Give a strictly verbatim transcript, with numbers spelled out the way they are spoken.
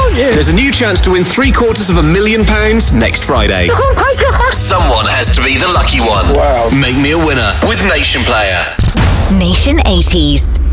aren't you? There's a new chance to win three quarters of a million pounds next Friday. Someone has to be the lucky one. Wow. Make me a winner with Nation Player. Nation eighties.